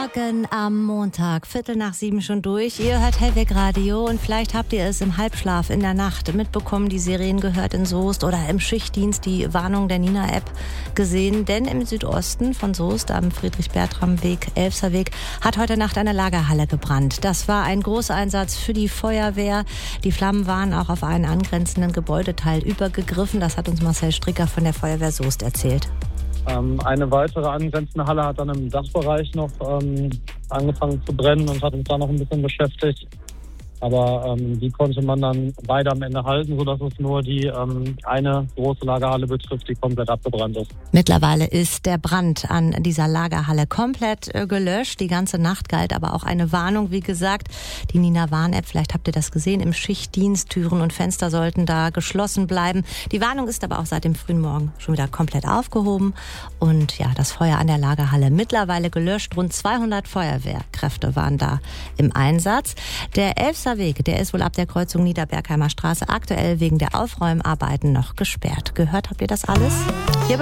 Morgen am Montag, 6:15 schon durch. Ihr hört Hellweg Radio und vielleicht habt ihr es im Halbschlaf in der Nacht mitbekommen, die Sirenen gehört in Soest oder im Schichtdienst die Warnung der Nina-App gesehen. Denn im Südosten von Soest am Friedrich-Bertram-Weg, Elfserweg, hat heute Nacht eine Lagerhalle gebrannt. Das war ein Großeinsatz für die Feuerwehr. Die Flammen waren auch auf einen angrenzenden Gebäudeteil übergegriffen. Das hat uns Marcel Stricker von der Feuerwehr Soest erzählt. Eine weitere angrenzende Halle hat dann im Dachbereich noch angefangen zu brennen und hat uns da noch ein bisschen beschäftigt. Aber die konnte man dann beide am Ende halten, sodass es nur die eine große Lagerhalle betrifft, die komplett abgebrannt ist. Mittlerweile ist der Brand an dieser Lagerhalle komplett gelöscht. Die ganze Nacht galt aber auch eine Warnung. Wie gesagt, die Nina-Warn-App, vielleicht habt ihr das gesehen, im Schichtdienst, Türen und Fenster sollten da geschlossen bleiben. Die Warnung ist aber auch seit dem frühen Morgen schon wieder komplett aufgehoben. Und ja, das Feuer an der Lagerhalle mittlerweile gelöscht. Rund 200 Feuerwehrkräfte waren da im Einsatz. Der Elfserweg, der ist wohl ab der Kreuzung Niederbergheimer Straße aktuell wegen der Aufräumarbeiten noch gesperrt. Gehört habt ihr das alles?